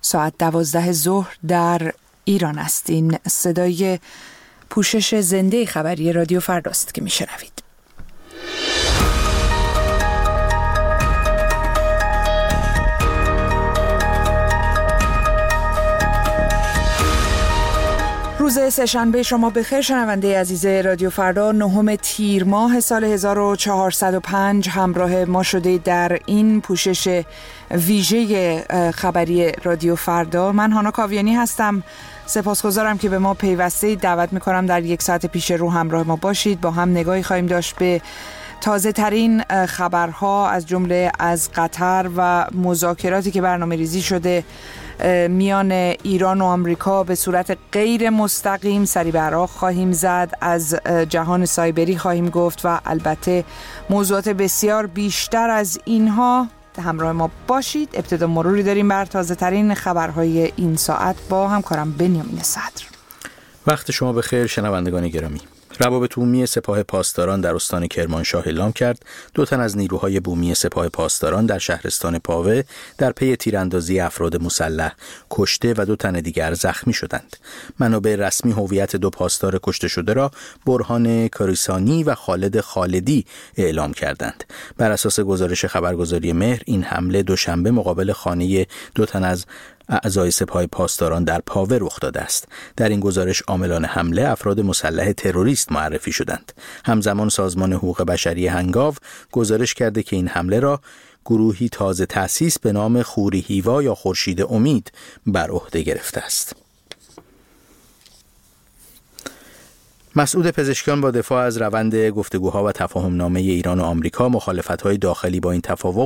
ساعت 12 ظهر در ایران است. این صدای پوشش زنده خبری رادیو فرداست که میشنوید. روز سه‌شنبه شما بخیر شنونده عزیز رادیو فردا. 9 تیر ماه سال 1405 همراه ما شده در این پوشش ویژه خبری رادیو فردا. من هانا کاویانی هستم. سپاسگزارم که به ما پیوسته دعوت میکنم در یک ساعت پیش رو همراه ما باشید. با هم نگاهی خواهیم داشت به تازه ترین خبرها از جمله از قطر و مذاکراتی که برنامه ریزی شده میان ایران و آمریکا به صورت غیر مستقیم. سری به عراق خواهیم زد، از جهان سایبری خواهیم گفت و البته موضوعات بسیار بیشتر از اینها. همراه ما باشید. ابتدا مروری داریم بر تازه ترین خبرهای این ساعت با همکارم بنیامین صدر. وقت شما بخیر شنوندگان گرامی. روابط عمومی سپاه پاسداران در استان کرمانشاه اعلام کرد 2 تن از نیروهای بومی سپاه پاسداران در شهرستان پاوه در پی تیراندازی افراد مسلح کشته و 2 تن دیگر زخمی شدند. منابع رسمی هویت 2 پاسدار کشته شده را برهان کاریسانی و خالد خالدی اعلام کردند. بر اساس گزارش خبرگزاری مهر این حمله دوشنبه مقابل خانه 2 تن از اعضای سپاه پاسداران در پاوه رخ داده است. در این گزارش عاملان حمله افراد مسلح تروریست معرفی شدند. همزمان سازمان حقوق بشری هنگاو گزارش کرده که این حمله را گروهی تازه تأسیس به نام خوری هیوا یا خورشید امید بر عهده گرفته است. مسعود پزشکیان با دفاع از روند گفتگوها و تفاهمنامه ایران و آمریکا مخالفت‌های داخلی با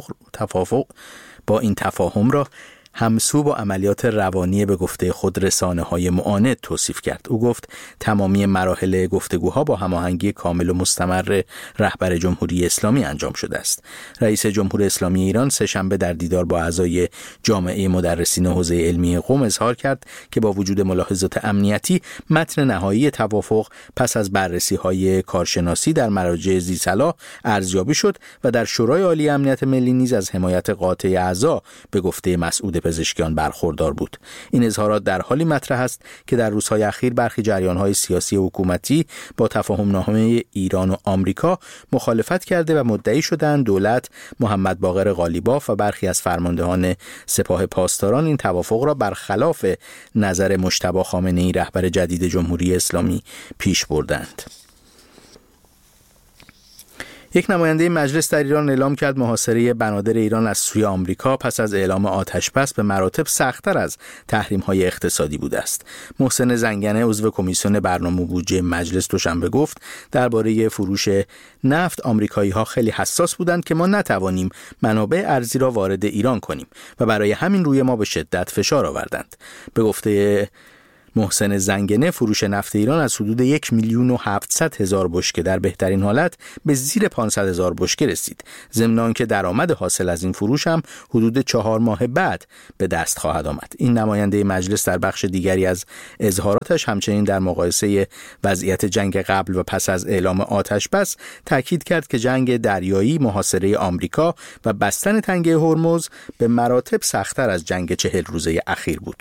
این تفاهم را همسو با عملیات روانی به گفته خود رسانه‌های معاند توصیف کرد. او گفت تمامی مراحل گفتگوها با هماهنگی کامل و مستمر رهبر جمهوری اسلامی انجام شده است. رئیس جمهوری اسلامی ایران سه‌شنبه در دیدار با اعضای جامعه مدرسین حوزه علمی قم اظهار کرد که با وجود ملاحظات امنیتی متن نهایی توافق پس از بررسی‌های کارشناسی در مراجع ذی‌صلاح ارزیابی شد و در شورای عالی امنیت ملی نیز از حمایت قاطع اعضا به گفته مسعود پزشکیان برخوردار بود. این اظهارات در حالی مطرح است که در روزهای اخیر برخی جریان‌های سیاسی و حکومتی با تفاهمنامه ایران و آمریکا مخالفت کرده و مدعی شدند دولت محمد باقر قالیباف و برخی از فرماندهان سپاه پاسداران این توافق را برخلاف نظر مجتبی خامنه‌ای رهبر جدید جمهوری اسلامی پیش بردند. یک نماینده مجلس در ایران اعلام کرد محاصره بنادر ایران از سوی آمریکا پس از اعلام آتش‌بس به مراتب سخت‌تر از تحریم‌های اقتصادی بوده است. محسن زنگنه عضو کمیسیون برنامه و بودجه مجلس دوشنبه گفت درباره فروش نفت آمریکایی‌ها خیلی حساس بودند که ما نتوانیم منابع ارزی را وارد ایران کنیم و برای همین روی ما به شدت فشار آوردند. به گفته محسن زنگنه فروش نفت ایران از حدود 1,700,000 بشکه در بهترین حالت به زیر 500,000 بشکه رسید. ضمن آنکه درآمد حاصل از این فروش هم حدود 4 ماه بعد به دست خواهد آمد. این نماینده مجلس در بخش دیگری از اظهاراتش همچنین در مقایسه وضعیت جنگ قبل و پس از اعلام آتش‌بس تاکید کرد که جنگ دریایی، محاصره آمریکا و بستن تنگه هرمز به مراتب سخت‌تر از جنگ 40 روزه اخیر بود.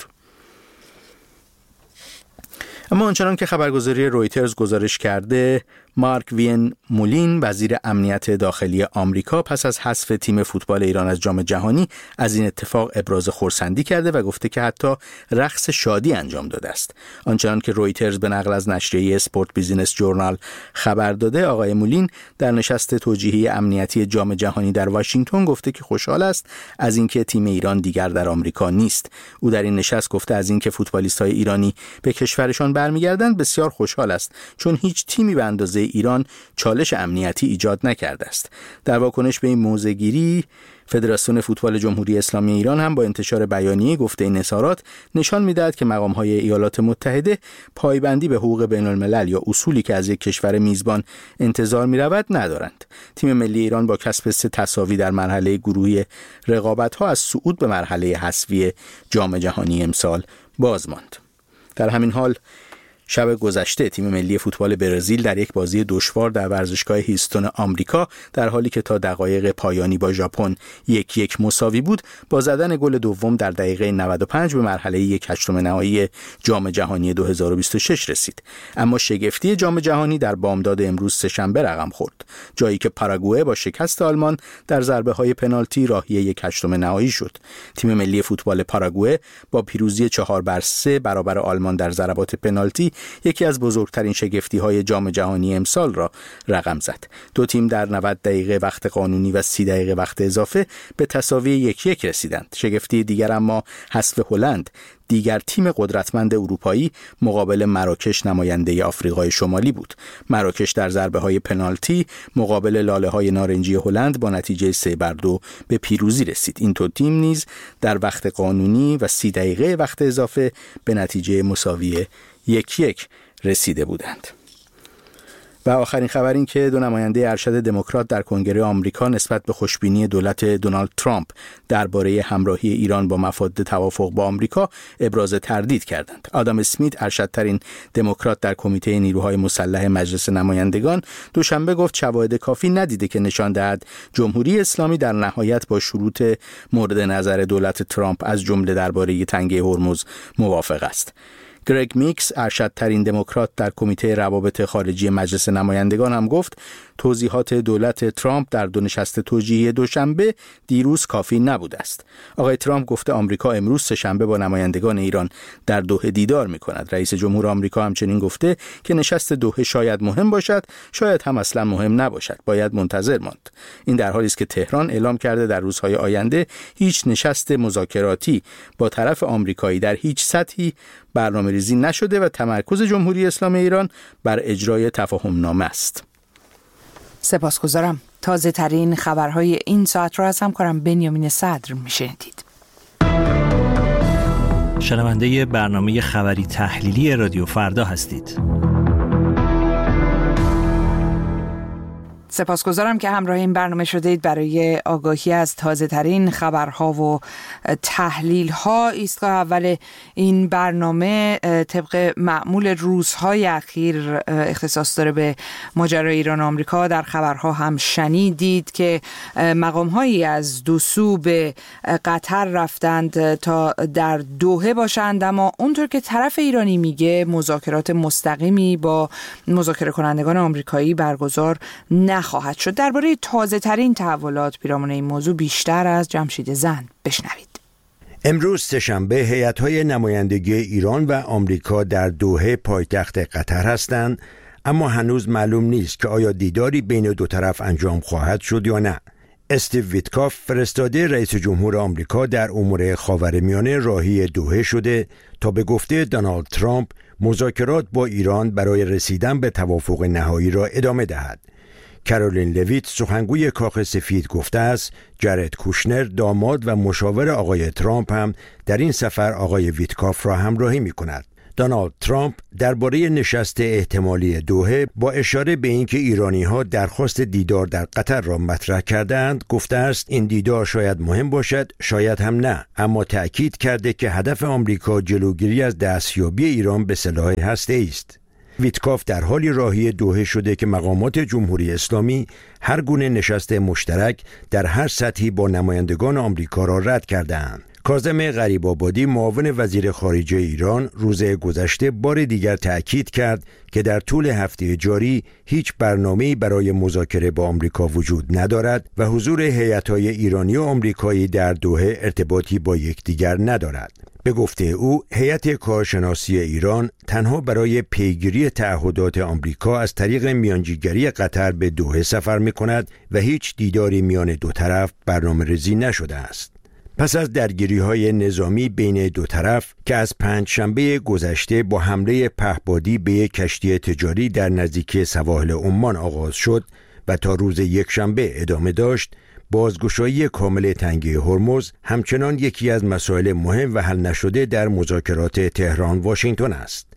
اما آنچنان که خبرگزاری رویترز گزارش کرده، مارک وین مولین وزیر امنیت داخلی آمریکا پس از حذف تیم فوتبال ایران از جام جهانی از این اتفاق ابراز خرسندی کرده و گفته که حتی رقص شادی انجام داده است. آنچنان که رویترز به نقل از نشریه اسپورت بیزینس جورنال خبر داده، آقای مولین در نشست توجیهی امنیتی جام جهانی در واشنگتن گفته که خوشحال است از اینکه تیم ایران دیگر در آمریکا نیست. او در این نشست گفته از اینکه فوتبالیست‌های ایرانی به کشورشان برمیگردند بسیار خوشحال است، چون هیچ تیمی به اندازه ایران چالش امنیتی ایجاد نکرده است. در واکنش به این موضع‌گیری فدراسیون فوتبال جمهوری اسلامی ایران هم با انتشار بیانیه گفته این اظهارات نشان می‌دهد که مقام‌های ایالات متحده پایبندی به حقوق بین‌الملل یا اصولی که از یک کشور میزبان انتظار می‌رود ندارند. تیم ملی ایران با کسب 3 تساوی در مرحله گروهی رقابت‌ها از صعود به مرحله حذفی جام جهانی امسال باز ماند. در همین حال شب گذشته تیم ملی فوتبال برزیل در یک بازی دشوار در ورزشگاه هیستون آمریکا در حالی که تا دقایق پایانی با ژاپن 1-1 مساوی بود، با زدن گل دوم در دقیقه 95 به مرحله 1/8 نهایی جام جهانی 2026 رسید. اما شگفتی جام جهانی در بامداد امروز سه‌شنبه رقم خورد، جایی که پاراگوئه با شکست آلمان در ضربه‌های پنالتی راهی 1/8 نهایی شد. تیم ملی فوتبال پاراگوئه با پیروزی 4-3 برابر آلمان در ضربات پنالتی یکی از بزرگترین شگفتی‌های جام جهانی امسال را رقم زد. دو تیم در 90 دقیقه وقت قانونی و 30 دقیقه وقت اضافه به تساوی 1-1 رسیدند. شگفتی دیگر اما حذف هلند، دیگر تیم قدرتمند اروپایی، مقابل مراکش نماینده آفریقای شمالی بود. مراکش در ضربه‌های پنالتی مقابل لاله‌های نارنجی هلند با نتیجه 3-2 به پیروزی رسید. این دو تیم نیز در وقت قانونی و 30 دقیقه وقت اضافه به نتیجه مساوی 1-1 رسیده بودند. و آخرین خبر این که دو نماینده ارشد دموکرات در کنگره آمریکا نسبت به خوشبینی دولت دونالد ترامپ درباره همراهی ایران با مفاد توافق با آمریکا ابراز تردید کردند. آدام اسمیت، ارشدترین دموکرات در کمیته نیروهای مسلح مجلس نمایندگان، دوشنبه گفت شواهد کافی ندیده که نشان دهد جمهوری اسلامی در نهایت با شروط مورد نظر دولت ترامپ از جمله درباره تنگه هرمز موافق است. گرگ میکس، ارشدترین دموکرات در کمیته روابط خارجی مجلس نمایندگان، هم گفت توضیحات دولت ترامپ در دو نشست توجیهی دوشنبه دیروز کافی نبوده است. آقای ترامپ گفته آمریکا امروز سه‌شنبه با نمایندگان ایران در دوحه دیدار می‌کند. رئیس جمهور آمریکا همچنین گفته که نشست دوحه شاید مهم باشد، شاید هم اصلا مهم نباشد. باید منتظر ماند. این در حالی است که تهران اعلام کرده در روزهای آینده هیچ نشست مذاکراتی با طرف آمریکایی در هیچ سطحی برنامه‌ریزی نشده و تمرکز جمهوری اسلامی ایران بر اجرای تفاهم‌نامه است. سپاسگزارم. تازه ترین خبرهای این ساعت را از همکارم بنیامین صدر میشنیدید. شنونده برنامه خبری تحلیلی رادیو فردا هستید. سپاسگزارم که همراه این برنامه شدید. برای آگاهی از تازه ترین خبرها و تحلیل ها، ایستگاه اول این برنامه طبق معمول روزهای اخیر اختصاص داره به ماجرای ایران و آمریکا. در خبرها هم شنیدید که مقام هایی از دو سو به قطر رفتند تا در دوحه باشند، اما اونطور که طرف ایرانی میگه مذاکرات مستقیمی با مذاکره کنندگان آمریکایی برگزار نخواهد شد. درباره تازه ترین تحولات پیرامون این موضوع بیشتر از جمشید زند بشنوید. امروز سه‌شنبه هیئت‌های نمایندگی ایران و آمریکا در دوحه پایتخت قطر هستند، اما هنوز معلوم نیست که آیا دیداری بین دو طرف انجام خواهد شد یا نه. استیو ویتکاف، فرستاده رئیس جمهور آمریکا در امور خاورمیانه، راهی دوحه شده تا به گفته دونالد ترامپ مذاکرات با ایران برای رسیدن به توافق نهایی را ادامه دهد. کارولین لویت، سخنگوی کاخ سفید، گفته است جارد کوشنر، داماد و مشاور آقای ترامپ، هم در این سفر آقای ویتکاف را همراهی می کند. دونالد ترامپ درباره نشست احتمالی دوحه با اشاره به اینکه ایرانی‌ها درخواست دیدار در قطر را مطرح کردند، گفته است این دیدار شاید مهم باشد، شاید هم نه، اما تأکید کرده که هدف آمریکا جلوگیری از دستیابی ایران به سلاح هسته‌ای است. ویتکاف در حالی راهی دوحه شده که مقامات جمهوری اسلامی هر گونه نشست مشترک در هر سطحی با نمایندگان آمریکا را رد کردند. کاظم غریب‌آبادی، معاون وزیر خارجه ایران، روز گذشته بار دیگر تأکید کرد که در طول هفته جاری هیچ برنامه‌ای برای مذاکره با آمریکا وجود ندارد و حضور هیئت‌های ایرانی و آمریکایی در دوحه ارتباطی با یکدیگر ندارد. به گفته او، هیئت کارشناسی ایران تنها برای پیگیری تعهدات آمریکا از طریق میانجیگری قطر به دوحه سفر می‌کند و هیچ دیداری میان دو طرف برنامه‌ریزی نشده است. پس از درگیری‌های نظامی بین دو طرف که از پنجشنبه گذشته با حمله پهپادی به یک کشتی تجاری در نزدیکی سواحل عمان آغاز شد و تا روز یکشنبه ادامه داشت، بازگشایی کامل تنگه هرمز همچنان یکی از مسائل مهم و حل نشده در مذاکرات تهران واشنگتن است.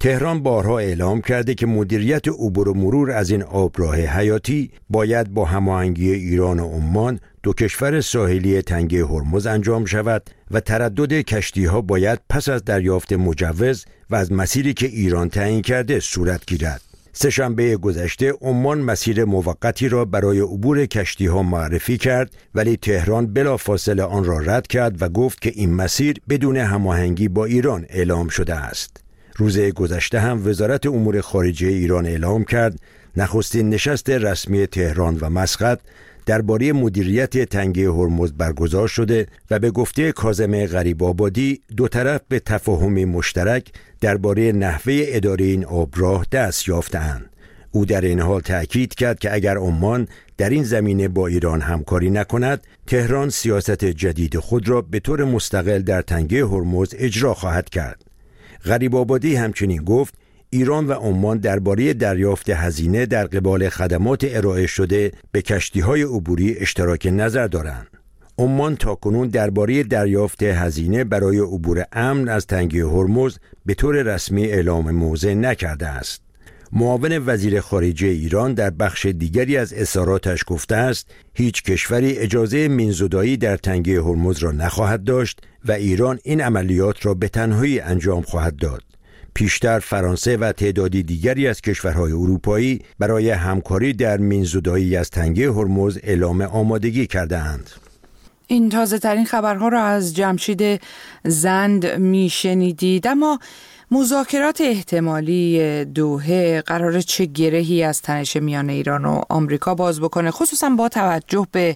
تهران بارها اعلام کرده که مدیریت عبور و مرور از این آبراه حیاتی باید با هماهنگی ایران و عمان، دو کشور ساحلی تنگه هرمز انجام شود و تردد کشتی‌ها باید پس از دریافت مجوز و از مسیری که ایران تعیین کرده صورت گیرد. سه‌شنبه گذشته عمان مسیر موقتی را برای عبور کشتی‌ها معرفی کرد، ولی تهران بلافاصله آن را رد کرد و گفت که این مسیر بدون هماهنگی با ایران اعلام شده است. روز گذشته هم وزارت امور خارجه ایران اعلام کرد نخستین نشست رسمی تهران و مسقط درباره مدیریت تنگه هرمز برگزار شده و به گفته کاظم غریب‌آبادی دو طرف به تفاهم مشترک درباره نحوه اداره این آبراه دست یافته‌اند. او در این حال تأکید کرد که اگر عمان در این زمینه با ایران همکاری نکند، تهران سیاست جدید خود را به طور مستقل در تنگه هرمز اجرا خواهد کرد. غریب‌آبادی همچنین گفت ایران و عمان درباره دریافت هزینه در قبال خدمات ارائه شده به کشتی‌های عبوری اشتراک نظر دارند. عمان تاکنون درباره دریافت هزینه برای عبور امن از تنگه هرمز به طور رسمی اعلام موضع نکرده است. معاون وزیر خارجه ایران در بخش دیگری از اظهاراتش گفته است هیچ کشوری اجازه مین‌زدایی در تنگه هرمز را نخواهد داشت و ایران این عملیات را به تنهایی انجام خواهد داد. پیشتر فرانسه و تعدادی دیگری از کشورهای اروپایی برای همکاری در مین‌زدایی از تنگه هرمز اعلام آمادگی کرده‌اند. این تازه ترین خبرها را از جمشید زند میشنیدید. اما مذاکرات احتمالی دوحه قراره چه گرهی از تنش میان ایران و آمریکا باز بکنه، خصوصا با توجه به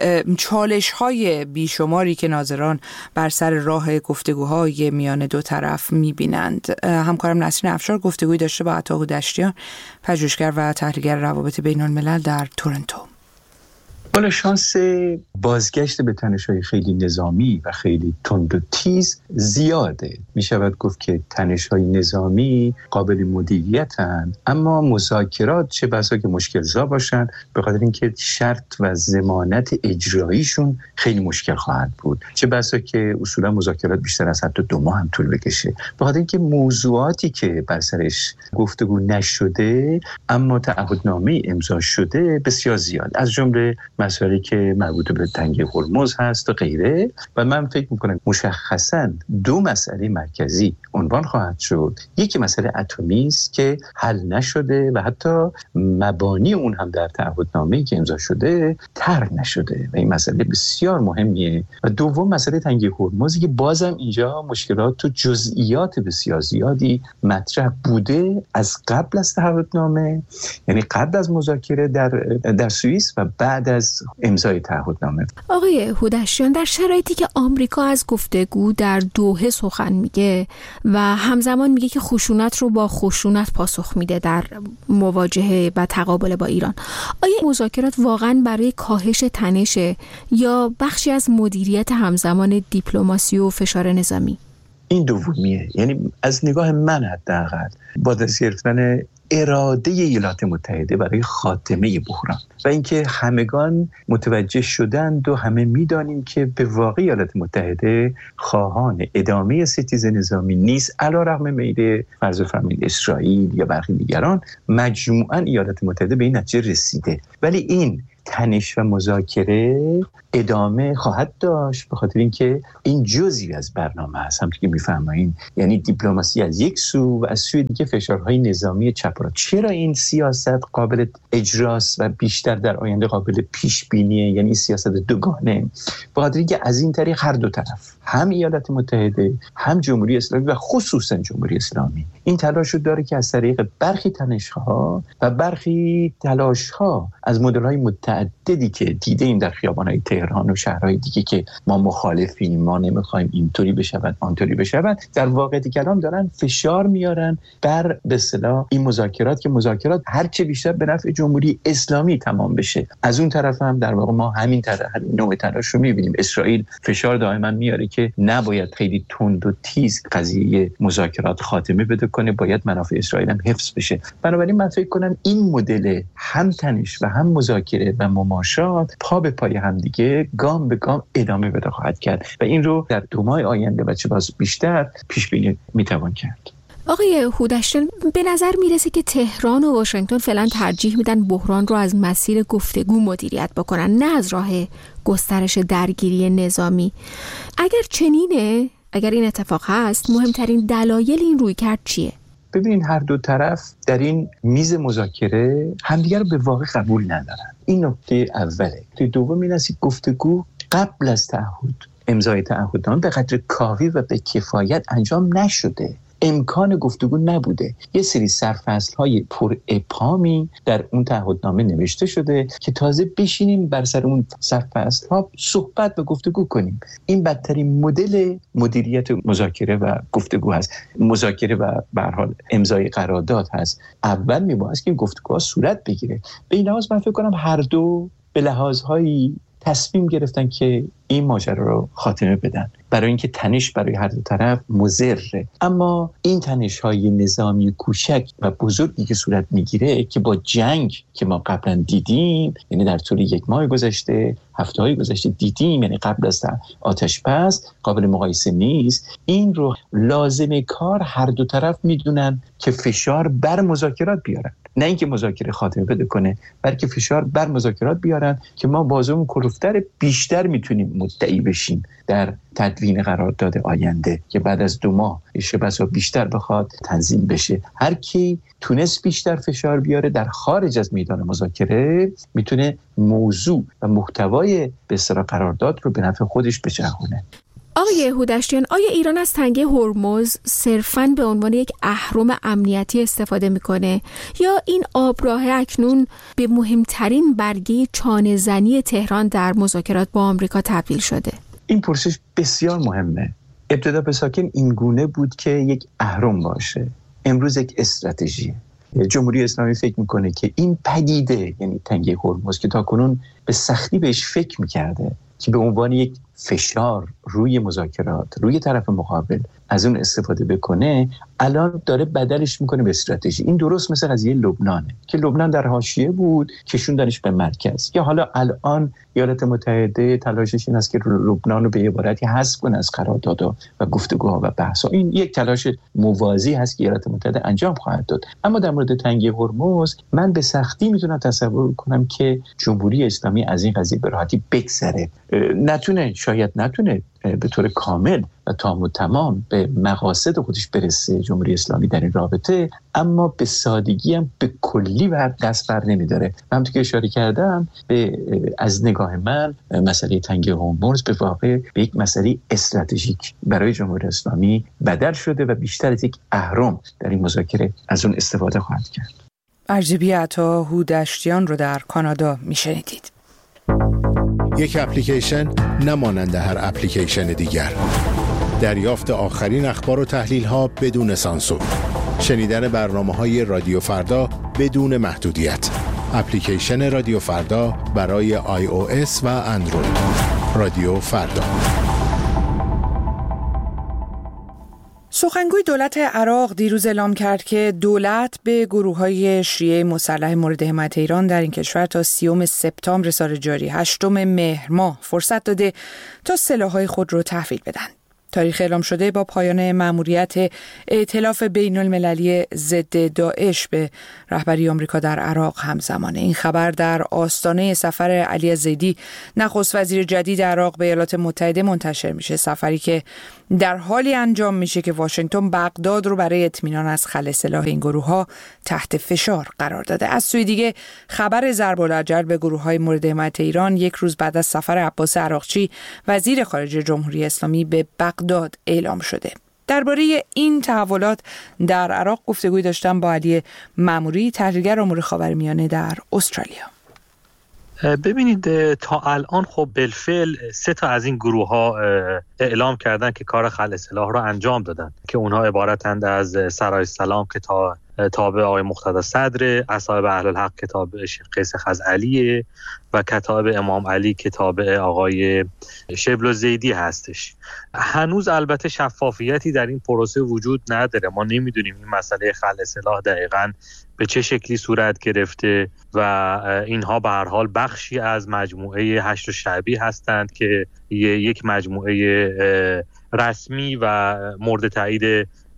چالش‌های بیشماری که ناظران بر سر راه گفتگوهای میان دو طرف می‌بینند. همکارم نسرین افشار گفتگویی داشته با عطا هودشتیان، پژوهشگر و تحلیلگر روابط بین‌الملل در تورنتو. حالا شانس بازگشت به تنش‌های خیلی نظامی و خیلی تند و تیز زیاده. می شود گفت که تنش‌های نظامی قابل مدیریتند، اما مذاکرات چه بسا که مشکل‌زا باشن، به خاطر اینکه شرط و ضمانت اجراییشون خیلی مشکل خواهد بود. چه بسا که اصولا مذاکرات بیشتر از حتی 2 ماه هم طول بکشه، به خاطر اینکه موضوعاتی که بر سرش گفتگو نشده اما تعهدنامه امضا شده بسیار زیاد، از جمله مسائلی که مربوط به تنگه هرمز هست و غیره. و من فکر میکنم مشخصاً 2 مسئله مرکزی عنوان خواهد شد. یکی مسئله اتمی است که حل نشده و حتی مبانی اون هم در تعهدنامه‌ای که امضا شده طرح نشده و این مسئله بسیار مهمیه. و دوم مسئله تنگه هرمزی که بازم اینجا مشکلات و جزئیات بسیار زیادی مطرح بوده از قبل از تعهدنامه، یعنی قبل از مذاکره در سوئیس و بعد از امضای تعهدنامه. آقای هودشتیان، در شرایطی که آمریکا از گفتگو در دوحه سخن میگه و همزمان میگه که خشونت رو با خشونت پاسخ میده در مواجهه و تقابل با ایران، آیا مذاکرات واقعا برای کاهش تنش یا بخشی از مدیریت همزمان دیپلماسی و فشار نظامی؟ این دومیه. یعنی از نگاه من حداقل با دست گرفتن اراده ایالات متحده برای خاتمه بحران و اینکه همگان متوجه شدند و همه میدانیم که به واقع ایالات متحده خواهان ادامه ستیز نظامی نیست، علیرغم میل فرض فرمایید اسرائیل یا برخی دیگران. مجموعاً ایالات متحده به این نتیجه رسیده، ولی این تنش و مذاکره ادامه خواهد داشت، به خاطر اینکه این جزئی از برنامه است. همونطور که می‌فرمایید، یعنی دیپلماسی از یک سو و از سوی دیگه فشارهای نظامی چپ و راست. چرا این سیاست قابل اجراست و بیشتر در آینده قابل پیش بینیه، یعنی سیاست دوگانه؟ به خاطر اینکه از این طریق هر دو طرف، هم ایالات متحده هم جمهوری اسلامی و خصوصا جمهوری اسلامی، این تلاش رو داره که از طریق برخی تنش‌ها و برخی تلاش‌ها از مدل‌های متعددی که دیدیم در خیابان‌های تهران و شهرهای دیگه که ما مخالفیم، ما نمیخوایم اینطوری بشود آنطوری بشود، در واقع کلام دارن فشار میارن بر به اصطلاح این مذاکرات که مذاکرات هر چه بیشتر به نفع جمهوری اسلامی تمام بشه. از اون طرف هم در واقع ما همین نوع تلاش رو میبینیم. اسرائیل فشار دائما میاره که نباید خیلی تند و تیز قضیه مذاکرات خاتمه بده کنه، باید منافع اسرائیل هم حفظ بشه. بنابراین من فکر کنم این مدل هم تنش و هم مذاکره و مماشات پا به پای هم دیگه گام به گام ادامه پیدا خواهد کرد و این رو در 2 ماه آینده و چه باز بیشتر پیش بینی میتوان کرد. آقای هودشتیان، به نظر میرسه که تهران و واشنگتن فعلا ترجیح میدن بحران رو از مسیر گفتگو مدیریت بکنن، نه از راه گسترش درگیری نظامی. اگر چنینه، اگر این اتفاق هست، مهمترین دلایل این رویکرد چیه؟ ببینید هر دو طرف در این میز مذاکره همدیگر رو به واقع قبول ندارن. این نکته اوله. نکته دوم این است که گفتگو قبل از تعهد، امضای تعهدنامه به قدر کافی و به کفایت انجام نشده. امکان گفتگو نبوده. یه سری سرفصل‌های پر ابهامی در اون تعهدنامه نوشته شده که تازه بشینیم بر سر اون سرفصل‌ها صحبت و گفتگو کنیم. این بدترین مدل مدیریت مذاکره و گفتگو هست. مذاکره و به هر حال امضای قرارداد هست. اول میباید که این گفتگوها صورت بگیره. به این لحاظ من فکر کنم هر دو به لحاظهایی تصمیم گرفتن که این ماجرا رو خاتمه بدن، برای اینکه تنش برای هر دو طرف مضره. اما این تنش‌های نظامی کوچک و بزرگی که صورت میگیره که با جنگ که ما قبلا دیدیم، یعنی در طول 1 ماه گذشته، هفته‌های گذشته دیدیم، یعنی قبل از آتش بس، قابل مقایسه نیست. این رو لازمه کار هر دو طرف میدونن که فشار بر مذاکرات بیارن، نه اینکه مذاکره خاتمه بده کنه، بلکه فشار بر مذاکرات بیارن که ما بازمون کلوفتر بیشتر میتونیم مدعی بشیم در تدوین قرارداد آینده که بعد از 2 ماه بسا بیشتر بخواد تنظیم بشه. هر کی تونست بیشتر فشار بیاره در خارج از میدان مذاکره میتونه موضوع و محتوای به اصطلاح قرارداد رو به نفع خودش بچرخونه. آقای هودشتیان، آیا ایران از تنگه هرمز صرفاً به عنوان یک اهرم امنیتی استفاده میکنه یا این آبراه اکنون به مهمترین برگه چانه‌زنی تهران در مذاکرات با آمریکا تبدیل شده؟ این پرسش بسیار مهمه. ابتدا به ساکن این گونه بود که یک اهرم باشه، امروز یک استراتژی. جمهوری اسلامی فکر میکنه که این پدیده، یعنی تنگه هرمز که تاکنون به سختی بهش فکر میکرده که به عنوان یک فشار روی مذاکرات، روی طرف مقابل از اون استفاده بکنه، الان داره بدلش میکنه به استراتژی. این درست مثل قضیه لبنانه که لبنان در حاشیه بود، کشوندنش به مرکز. یا حالا الان ایالات متحده تلاشش این است که لبنان رو به عبارتی حذف کنه از قراردادها و گفتگوها و بحث‌ها. این یک تلاش موازی هست که ایالات متحده انجام خواهد داد. اما در مورد تنگه هرمز من به سختی میتونم تصور کنم که جمهوری اسلامی از این قضیه به راحتی بگذره. شاید نتونه به طور کامل و تام و تمام به مقاصد خودش برسه جمهوری اسلامی در این رابطه، اما به سادگی هم به کلی دست بر نمیداره. همونطور که اشاره کردم، از نگاه من مسئله تنگه هرمز به واقع به یک مسئله استراتژیک برای جمهوری اسلامی بدل شده و بیشتر از یک اهرم در این مذاکره از اون استفاده خواهد کرد. ارجبی عطا هودشتیان رو در کانادا میشنیدید. یک اپلیکیشن نمانند هر اپلیکیشن دیگر. دریافت آخرین اخبار و تحلیل‌ها بدون سانسور. شنیدن برنامه‌های رادیو فردا بدون محدودیت. اپلیکیشن رادیو فردا برای iOS و اندروید. رادیو فردا. سخنگوی دولت عراق دیروز اعلام کرد که دولت به گروه‌های شیعه مسلح مورد حمایت ایران در این کشور تا 30 سپتامبر سال جاری 8 مهر ماه فرصت داده تا سلاح‌های خود را تحویل بدن. تاریخ اعلام شده با پایان مأموریت ائتلاف بین‌المللی ضد داعش به رهبری آمریکا در عراق همزمانه. این خبر در آستانه سفر علی زیدی نخست وزیر جدید عراق به ایالات متحده منتشر میشه، سفری که در حالی انجام میشه که واشنگتن بغداد رو برای اطمینان از خلع سلاح این گروه‌ها تحت فشار قرار داده. از سوی دیگه خبر ضرب الاجل به گروه‌های مورد حمایت ایران 1 روز بعد از سفر عباس عراقچی وزیر خارجه جمهوری اسلامی به بغداد اعلام شده. درباره این تحولات در عراق گفتگوی داشتم با علی مأموری، تحلیلگر امور خاورمیانه در استرالیا. ببینید تا الان خب بالفعل 3 تا از این گروه ها اعلام کردن که کار خلع سلاح را انجام دادن که اونها عبارتند از سرای سلام که تابع آقای مقتدی صدر، اصحاب اهل الحق که تابع شیخ قیس خزعلیه و کتاب امام علی که تابع آقای شبل زیدی هستش. هنوز البته شفافیتی در این پروسه وجود نداره. ما نمیدونیم این مسئله خلع سلاح دقیقاً به چه شکلی صورت گرفته و اینها به هر حال بخشی از مجموعه هشت شعبی هستند که یک مجموعه رسمی و مورد تایید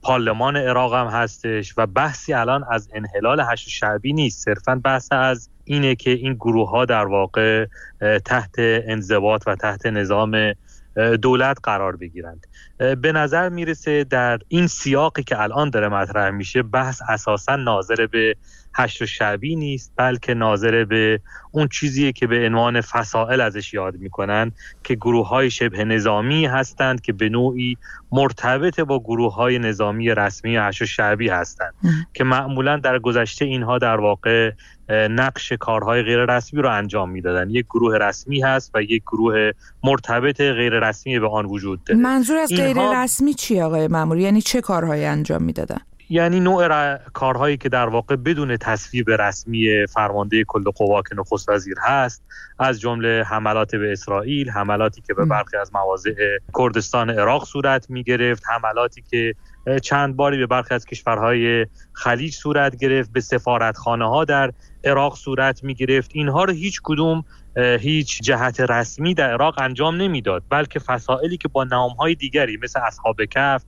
پارلمان عراق هم هستش و بحثی الان از انحلال حشد شعبی نیست، صرفاً بحث از اینه که این گروه‌ها در واقع تحت انضباط و تحت نظام دولت قرار بگیرند. به نظر میرسه در این سیاقی که الان داره مطرح میشه بحث اساساً ناظر به حشد شعبی نیست، بلکه ناظر به اون چیزیه که به عنوان فصائل ازش یاد میکنن که گروه‌های شبه نظامی هستند که به نوعی مرتبط با گروه‌های نظامی رسمی حشد شعبی هستند که معمولاً در گذشته اینها در واقع نقش کارهای غیر رسمی رو انجام میدادن. یک گروه رسمی هست و یک گروه مرتبط غیر رسمی به آن وجود داره. منظور از غیر رسمی چی آقای مأموری؟ یعنی چه کارهایی انجام میدادن؟ یعنی نوع کارهایی که در واقع بدون تصویب رسمی فرمانده کل قوا که نخست وزیر هست، از جمله حملات به اسرائیل، حملاتی که به برخی از مواضع کردستان عراق صورت می گرفت، حملاتی که چند باری به برخی از کشورهای خلیج صورت گرفت، به سفارتخانه ها در عراق صورت می گرفت. اینها رو هیچ کدوم هیچ جهت رسمی در عراق انجام نمیداد، بلکه فصائلی که با نامهای دیگری مثل اصحاب کهف،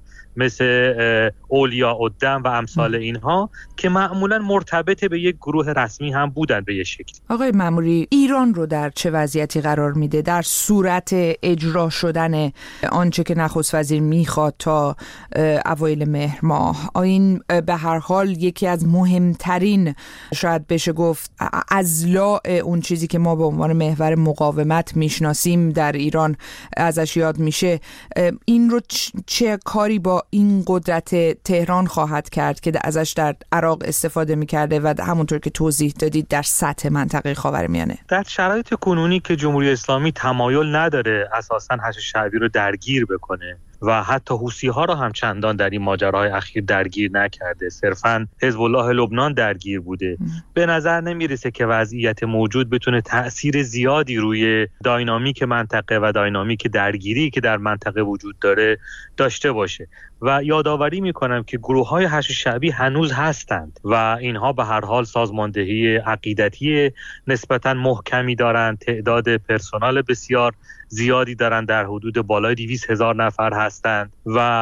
مثل اولیاء الدم و امثال اینها که معمولا مرتبط به یک گروه رسمی هم بودن به یک شکل. آقای مأموری، ایران رو در چه وضعیتی قرار میده در صورت اجرا شدن آنچه که نخست وزیر میخواد تا اوایل مهر ماه؟ این به هر حال یکی از مهمترین، شاید بشه گفت اضلاع اون چیزی که ما به عنوان محور مقاومت میشناسیم در ایران ازش یاد میشه. این رو چه کاری با این قدرت تهران خواهد کرد که ازش در عراق استفاده میکرده و همونطور که توضیح دادید در سطح منطقه خاورمیانه؟ در شرایط کنونی که جمهوری اسلامی تمایل نداره اساساً حشد شعبی رو درگیر بکنه و حتی حوثی‌ها رو هم چندان در این ماجراهای اخیر درگیر نکرده، صرفاً حزب الله لبنان درگیر بوده، به نظر نمیرسه که وضعیت موجود بتونه تأثیر زیادی روی داینامیک منطقه و داینامیک درگیری که در منطقه وجود داره داشته باشه. و یادآوری میکنم که گروه‌های حشد شعبی هنوز هستند و اینها به هر حال سازماندهی عقیدتی نسبتاً محکمی دارند، تعداد پرسنل بسیار زیادی دارند، در حدود بالای 200,000 نفر هستند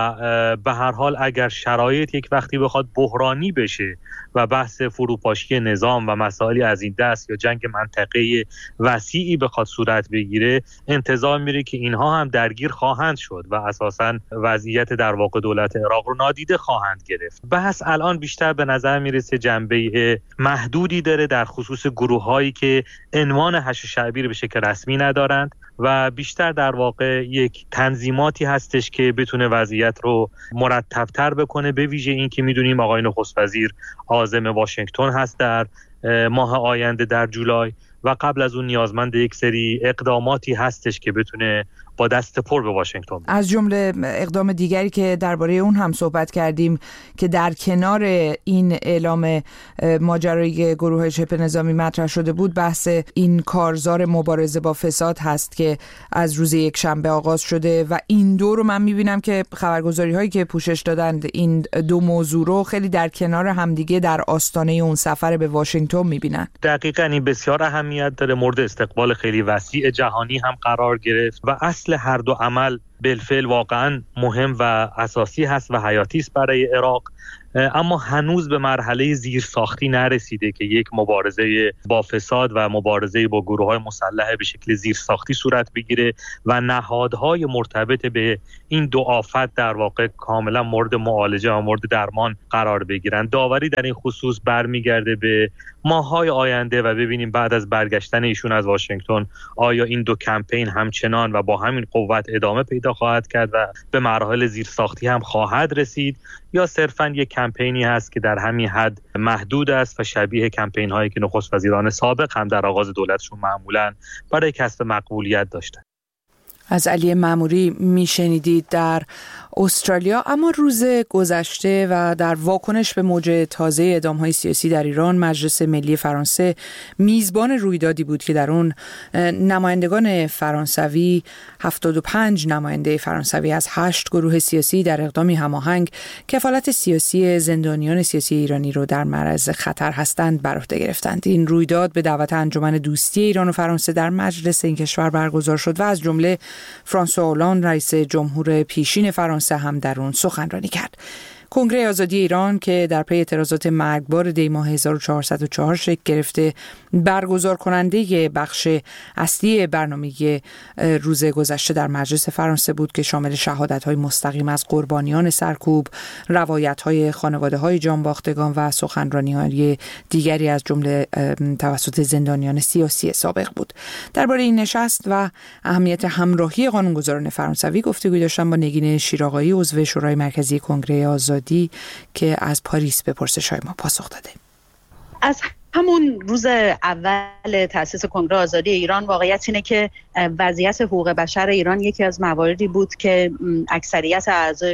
و به هر حال اگر شرایط یک وقتی بخواد بحرانی بشه و بحث فروپاشی نظام و مسائلی از این دست یا جنگ منطقه‌ای وسیعی بخواد صورت بگیره، انتظار میره که اینها هم درگیر خواهند شد و اساساً وضعیت در واقع دولت عراق رو نادیده خواهند گرفت. بحث الان بیشتر به نظر میرسه جنبه محدودی داره در خصوص گروه‌هایی که عنوان حشد شعبی رو به شکل رسمی ندارند و بیشتر در واقع یک تنظیماتی هستش که بتونه وضعیت رو مرتب‌تر بکنه، به ویژه این که میدونیم آقای نخست وزیر عازم واشنگتن هست در ماه آینده در جولای و قبل از اون نیازمند یک سری اقداماتی هستش که بتونه با دست پر به واشنگتن بود. از جمله اقدام دیگری که درباره اون هم صحبت کردیم که در کنار این اعلام ماجرای گروه شبه نظامی مطرح شده بود، بحث این کارزار مبارزه با فساد هست که از روز یکشنبه آغاز شده و این دو رو من میبینم که خبرگزاری هایی که پوشش دادند این دو موضوع رو خیلی در کنار همدیگه در آستانه اون سفر به واشنگتن میبینن. دقیقاً این بسیار اهمیت داره، مورد استقبال خیلی وسیع جهانی هم قرار گرفت و اصل هر دو عمل بالفعل واقعا مهم و اساسی هست و حیاتی است برای عراق، اما هنوز به مرحله زیرساختی نرسیده که یک مبارزه با فساد و مبارزه با گروه‌های مسلح به شکل زیرساختی صورت بگیره و نهادهای مرتبط به این دو آفت در واقع کاملا مورد معالجه و مورد درمان قرار بگیرن. داوری در این خصوص برمیگرده به ماه‌های آینده و ببینیم بعد از برگشتن ایشون از واشنگتن آیا این دو کمپین همچنان و با همین قوت ادامه پیدا خواهد کرد و به مراحل زیرساختی هم خواهد رسید یا صرفاً یک کمپینی هست که در همین حد محدود است و شبیه کمپین هایی که نخست وزیران سابق هم در آغاز دولتشون معمولاً برای کسب مقبولیت داشتن. از علی مأموری میشنیدید در استرالیا. اما روز گذشته و در واکنش به موج تازه اعدام‌های سیاسی در ایران، مجلس ملی فرانسه میزبان رویدادی بود که در اون نمایندگان فرانسوی 75 نماینده فرانسوی از 8 گروه سیاسی در اقدامی هماهنگ کفالت سیاسی زندانیان سیاسی ایرانی رو در معرض خطر هستند بر عهده گرفتند. این رویداد به دعوت انجمن دوستی ایران و فرانسه در مجلس این کشور برگزار شد و از جمله فرانسوا اولاند رئیس جمهور پیشین فرانسه هم در اون سخنرانی کرد. کنگره آزادی ایران که در پی اعتراضات مرگبار دی ماه 1404 شکل گرفته، برگزار کننده بخش اصلی برنامه روز گذشته در مجلس فرانسه بود که شامل شهادت‌های مستقیم از قربانیان سرکوب، روایت‌های خانواده‌های جانباختگان و سخنرانی‌های دیگری از جمله توسط زندانیان سیاسی سابق بود. درباره این نشست و اهمیت همراهی قانونگذاران فرانسوی گفتگوی داشتم با نگین شیرآقایی، عضو شورای مرکزی کنگره آزادی که از پاریس به پرسش‌های ما پاسخ داده. از همون روز اول تأسیس کنگره آزادی ایران واقعیت اینه که وضعیت حقوق بشر ایران یکی از مواردی بود که اکثریت اعضای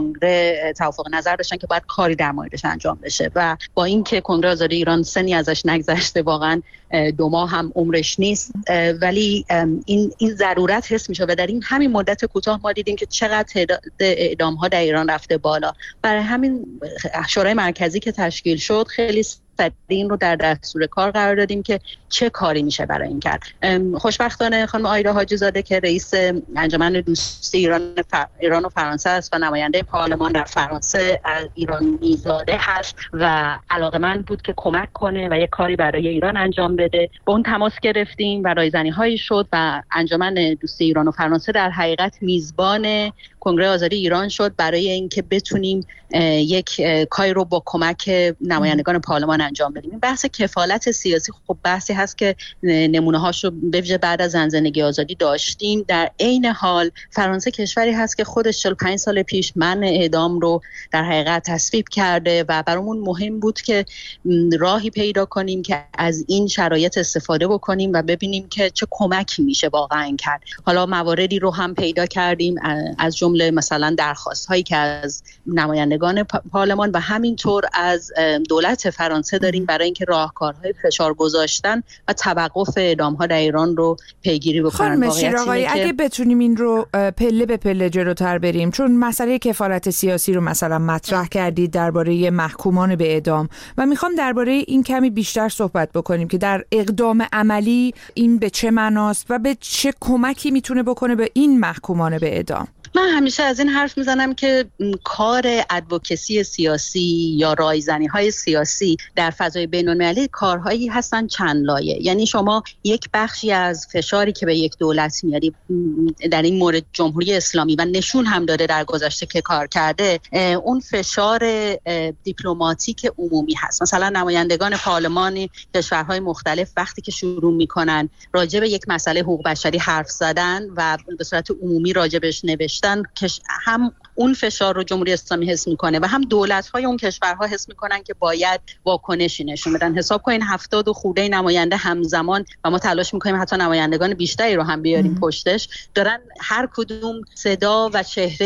کنگره توافق نظر داشتن که باید کاری در موردش انجام بشه و با اینکه کنگره آزادی ایران سنی ازش نگذشته، واقعا 2 ماه هم عمرش نیست، ولی این ضرورت حس میشه و در این همین مدت کوتاه ما دیدیم که چقدر تعداد اعدام ها در ایران رفته بالا. برای همین شورای مرکزی که تشکیل شد خیلی این رو در دستور کار قرار دادیم که چه کاری میشه برای این کرد. خوشبختانه خانم آیدا حاجی زاده که رئیس انجمن دوستی ایران و فرانسه است و نماینده پارلمان در فرانسه از ایرانی زاده هست و علاقه‌مند بود که کمک کنه و یک کاری برای ایران انجام بده. با اون تماس گرفتیم و رایزنی‌هایی شد و انجمن دوستی ایران و فرانسه در حقیقت میزبان کنگره آزادی ایران شد برای اینکه بتونیم یک کاری رو با کمک نمایندگان پارلمان انجام بدیم. این بحث کفالت سیاسی خب بحثی هست که نمونه‌هاشو به ویژه بعد از زنجیره آزادی داشتیم. در عین حال فرانسه کشوری هست که خودش 45 سال پیش منع اعدام رو در حقیقت تصویب کرده و برامون مهم بود که راهی پیدا کنیم که از این شرایط استفاده بکنیم و ببینیم که چه کمکی میشه واقعا کرد. حالا مواردی رو هم پیدا کردیم از جمله مثلا درخواست هایی که از نمایندگان پارلمان و همینطور از دولت فرانسه داریم برای اینکه راهکارهای فشار گذاشتن و توقف اعدام ها در ایران رو پیگیری بکنن. خانم شیرآقایی، اگه بتونیم این رو پله به پله جلوتر بریم، چون مسئله کفالت سیاسی رو مثلا مطرح کردید درباره محکومان به اعدام و میخوام درباره این کمی بیشتر صحبت بکنیم که در اقدام عملی این به چه معناست و به چه کمکی میتونه بکنه به این محکومان به اعدام. من همیشه از این حرف میزنم که کار ادوکسی سیاسی یا رایزنی‌های سیاسی در فضای بین‌المللی کارهایی هستن چند لایه. یعنی شما یک بخشی از فشاری که به یک دولت میاری، در این مورد جمهوری اسلامی و نشون هم داده در گذشته که کار کرده، اون فشار دیپلماتیک عمومی هست. مثلا نمایندگان پارلمان کشورهای مختلف وقتی که شروع میکنن راجع به یک مسئله حقوق بشری حرف زدن و به صورت عمومی راجبش نوشتن، که هم اون فشار رو جمهوری اسلامی حس میکنه و هم دولت‌های اون کشورها حس میکنن که باید واکنشی نشون بدن. حساب کنین 70 خورده نماینده همزمان و ما تلاش میکنیم حتی نمایندگان بیشتری رو هم بیاریم پشتش، دارن هر کدوم صدا و چهره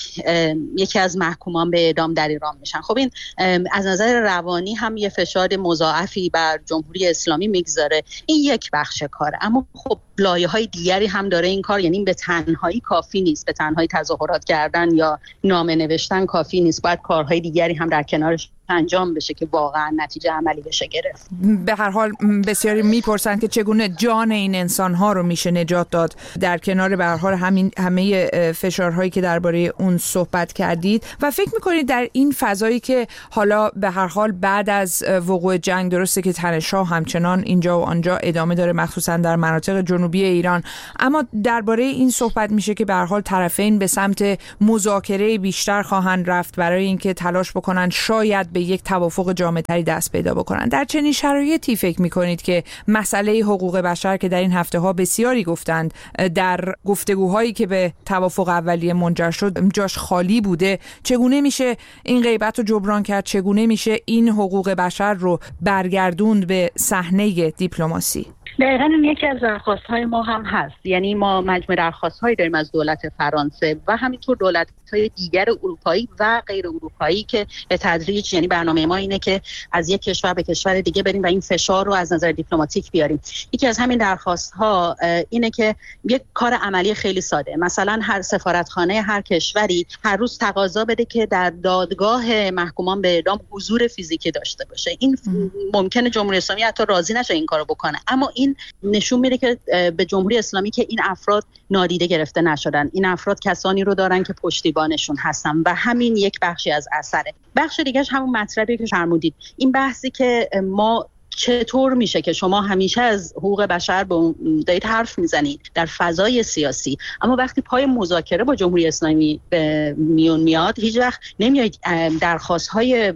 یکی از محکومان به اعدام در ایران میشن. خب این از نظر روانی هم یه فشار مضاعفی بر جمهوری اسلامی میگذاره. این یک بخش کاره، اما خب لایه‌های دیگری هم داره این کار. یعنی به تنهایی کافی نیست، به تنهایی تظاهرات کردن یا نامه نوشتن کافی نیست، باید کارهای دیگری هم در کنارش انجام بشه که واقعا نتیجه عملی بشه گرفت. به هر حال بسیاری میپرسن که چگونه جان این انسان‌ها رو میشه نجات داد در کنار به هر حال همه فشارهایی که درباره اون صحبت کردید و فکر میکنید در این فضایی که حالا به هر حال بعد از وقوع جنگ، درسته که تنش‌ها همچنان اینجا و آنجا ادامه داره مخصوصا در مناطق جنوبی ایران، اما درباره این صحبت میشه که به هر حال طرفین به سمت مذاکره بیشتر خواهند رفت برای اینکه تلاش بکنن شاید به یک توافق جامع‌تری دست پیدا بکنن. در چنین شرایطی فکر می‌کنید که مسئله حقوق بشر که در این هفته‌ها بسیاری گفتند در گفتگوهایی که به توافق اولیه منجر شد جاش خالی بوده، چگونه میشه این غیبت رو جبران کرد؟ چگونه میشه این حقوق بشر رو برگردوند به صحنه دیپلماسی؟ دقیقاً این یکی از درخواست‌های ما هم هست. یعنی ما مجموعه درخواست‌هایی داریم از دولت فرانسه و همینطور دولت‌های دیگر اروپایی و غیر اروپایی که به تدریج، یعنی برنامه ما اینه که از یک کشور به کشور دیگه بریم و این فشار رو از نظر دیپلماتیک بیاریم. یکی از همین درخواست‌ها اینه که یک کار عملی خیلی ساده، مثلا هر سفارتخانه هر کشوری هر روز تقاضا بده که در دادگاه محکومان به اعدام حضور فیزیکی داشته باشه. این ممکنه جمهوری اسلامی حتی راضی نشه این کارو بکنه، اما این نشون میده که به جمهوری اسلامی که این افراد نادیده گرفته نشدن. این افراد کسانی رو دارن که پشتیبان نگرانشون هستم و همین یک بخشی از اثره. بخش دیگه‌اش همون مطلبی که فرمودید، این بحثی که ما چطور میشه که شما همیشه از حقوق بشر دارید حرف میزنید در فضای سیاسی، اما وقتی پای مذاکره با جمهوری اسلامی به میون میاد هیچ وقت نمیایید درخواست‌های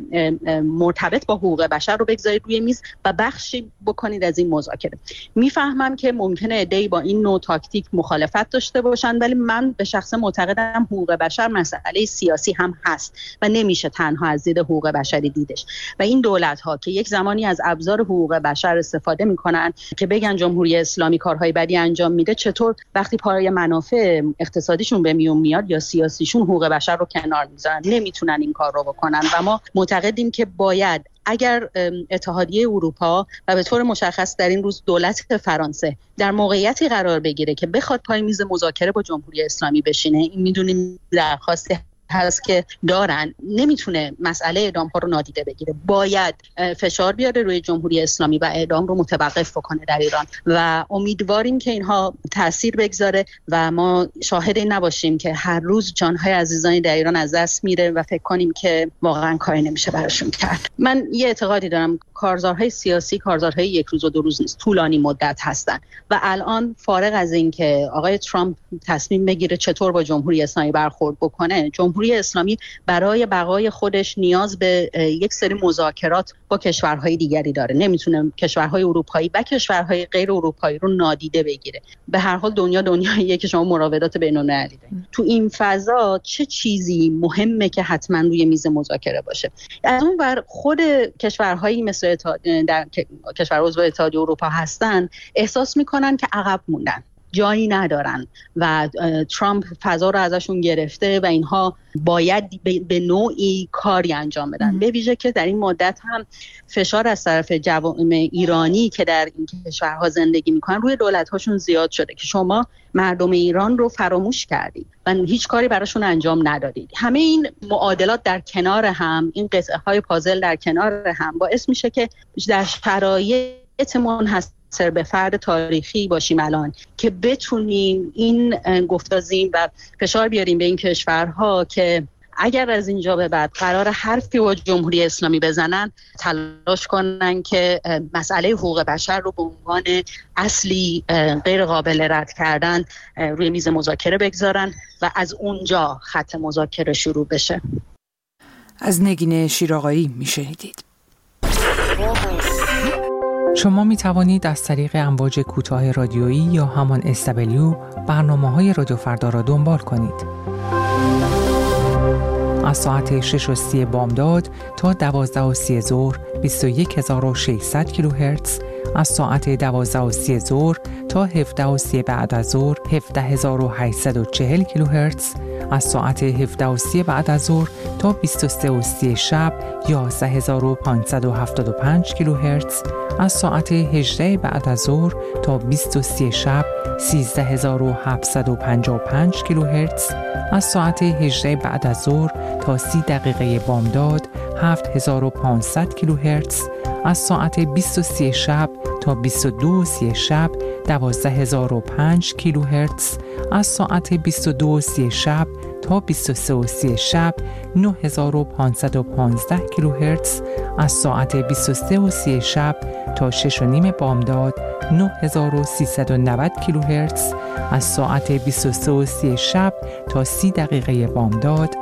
مرتبط با حقوق بشر رو بگذارید روی میز و بخشی بکنید از این مذاکره. میفهمم که ممکنه عده‌ای با این نوع تاکتیک مخالفت داشته باشن، ولی من به شخص معتقدم حقوق بشر مسئله سیاسی هم هست و نمیشه تنها از دید حقوق بشری دیدش و این دولت‌ها که یک زمانی از ابزار حقوق بشر استفاده میکنن که بگن جمهوری اسلامی کارهای بدی انجام میده، چطور وقتی پای منافع اقتصادیشون به میون میاد یا سیاسیشون حقوق بشر رو کنار میذارن؟ نمیتونن این کار رو بکنن و ما معتقدیم که باید اگر اتحادیه اروپا و به طور مشخص در این روز دولت فرانسه در موقعیتی قرار بگیره که بخواد پای میز مذاکره با جمهوری اسلامی بشینه، این میدونیم درخواست هست که دارن، نمیتونه مسئله اعدام ها رو نادیده بگیره، باید فشار بیاره روی جمهوری اسلامی و اعدام رو متوقف بکنه در ایران و امیدواریم که اینها تاثیر بگذاره و ما شاهد این نباشیم که هر روز جانهای عزیزانی در ایران از دست میره و فکر کنیم که واقعا کاری نمیشه براشون کرد. من یه اعتقادی دارم کارزارهای سیاسی کارزارهای یک روز و دو روز نیست، طولانی مدت هستن و الان فارغ از این که آقای ترامپ تصمیم بگیره چطور با جمهوری اسلامی برخورد بکنه، جمهوری اسلامی برای بقای خودش نیاز به یک سری مذاکرات با کشورهای دیگری داره. نمیتونه کشورهای اروپایی و کشورهای غیر اروپایی رو نادیده بگیره. به هر حال دنیاییه که شما مراودات بین‌المللی دارید. تو این فضا چه چیزی مهمه که حتما روی میز مذاکره باشه؟ از اون ور خود کشورهایی مثل در کشور عضو اتحادیه اروپا هستن احساس میکنن که عقب موندن، جایی ندارن و ترامپ فضا رو ازشون گرفته و اینها باید به نوعی کاری انجام بدن. به ویژه که در این مدت هم فشار از طرف جوامع ایرانی که در این کشورها زندگی میکنن روی دولت‌هاشون زیاد شده که شما مردم ایران رو فراموش کردید و هیچ کاری براشون انجام ندادید. همه این معادلات در کنار هم، این قطعه‌های پازل در کنار هم باعث میشه که در شرایط منحصر به فرد تاریخی باشیم الان که بتونیم این گفتازیم و فشار بیاریم به این کشورها که اگر از اینجا به بعد قرار حرفی با جمهوری اسلامی بزنن، تلاش کنن که مسئله حقوق بشر رو به عنوان اصلی غیر قابل رد کردن روی میز مذاکره بگذارن و از اونجا خط مذاکره شروع بشه. از نگین شیرآقایی میشنیدید. شما می توانید از طریق امواج کوتاه رادیویی یا همان SW برنامه‌های رادیو فردا را دنبال کنید. از ساعت 6:30 بامداد تا 12:30 ظهر 21600 کیلوهرتز، از ساعت 12:30 ظهر تا 17:30 بعد از ظهر 17840 کیلوهرتز، از ساعت 17:30 بعد از ظهر تا 23:30 شب 11575 کیلوهرتز، از ساعت 18 بعد از ظهر تا 23 شب 13755 کیلوهرتز، از ساعت 18 بعد از ظهر تا 30 دقیقه بامداد 7500 کیلوهرتز، از ساعت 23 شب تا 22:30 شب 12005 کیلوهرتز، از ساعت 22:30 شب تا 23:30 شب 9515 کیلوهرتز، از ساعت 23:30 شب تا 6:30 بامداد 9390 کیلوهرتز، از ساعت 23:30 شب تا 30 دقیقه بامداد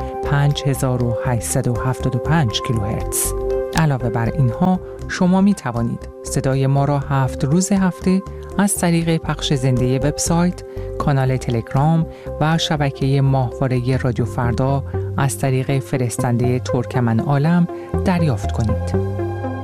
5875 کیلوهرتز. علاوه بر اینها شما می توانید صدای ما را 7 روز هفته از طریق پخش زنده وبسایت، کانال تلگرام و شبکه ماهواره رادیو فردا از طریق فرستنده ترکمن عالم دریافت کنید.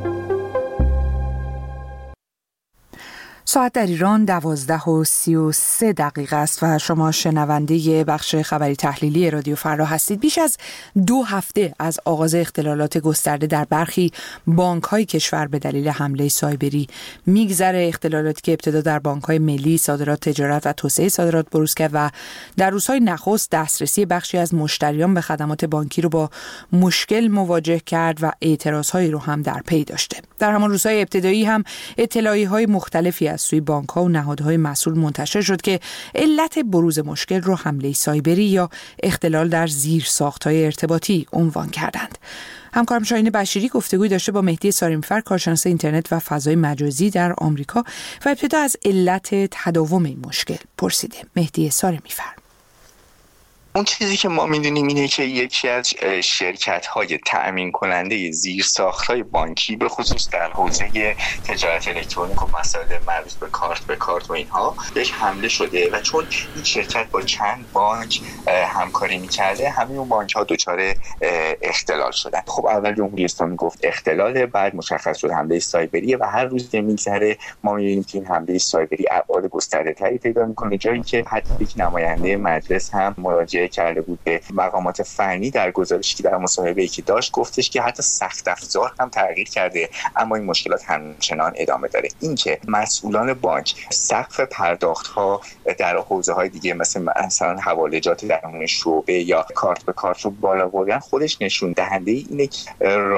ساعت در ایران 12:33 است و شما شنونده بخش خبری تحلیلی رادیو فردا هستید. بیش از 2 هفته از آغاز اختلالات گسترده در برخی بانک‌های کشور به دلیل حمله سایبری میگذره. اختلالاتی که ابتدا در بانک‌های ملی، صادرات، تجارت و توسعه صادرات بروز کرد و در روزهای نخست دسترسی بخشی از مشتریان به خدمات بانکی رو با مشکل مواجه کرد و اعتراض‌هایی رو هم در پی داشته. در همان روزهای ابتدایی هم اطلاعیه‌های مختلفی از از سوی بانک‌ها و نهادهای مسئول منتشر شد که علت بروز مشکل رو حمله سایبری یا اختلال در زیرساخت‌های ارتباطی عنوان کردند. همکارم شاهین بشیری گفتگوی داشته با مهدی ساریمیفر، کارشناس اینترنت و فضای مجازی در آمریکا، و ابتدا از علت تداوم این مشکل پرسیده. مهدی ساریمیفر: اون چیزی که ما میدونیم اینه که یکی از شرکت‌های تأمین کننده زیرساخت‌های بانکی به خصوص در حوزه تجارت الکترونیک و مسائل مربوط به کارت و اینها بهش حمله شده و چون این شرکت با چند بانک همکاری می‌کرده، همه اون بانک‌ها دچار اختلال شدن. خب اول جمهوری اسلامی گفت اختلاله، بعد مشخص شد حمله سایبریه و هر روز که می‌گذره ما می‌بینیم که این حمله سایبری ابعاد گسترده‌تری پیدا می‌کنه، جایی که حتی یک نماینده مجلس هم مراجعه کرده بود به مقامات فنی در گزارشی که در مصاحبه‌ای که داشت، گفتش که حتی سخت افزار هم تغییر کرده اما این مشکلات همچنان ادامه داره. اینکه مسئولان بانک سقف پرداخت‌ها در حوزه‌های دیگه مثلا حوالجات درون شعبه یا کارت به کارت رو بالا بردن، خودش نشون دهنده اینه که